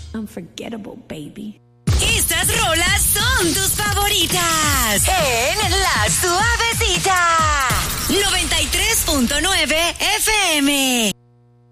Unforgettable, baby. Estas rolas son tus favoritas en La Suavecita 93.9 FM.